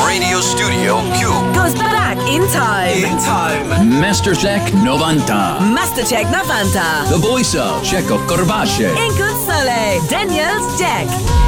Radio Studio Q goes back in time. Mastercheck 90. Mastercheck 90. The voice of Checo Corvache. In good sole, Daniel's Jack.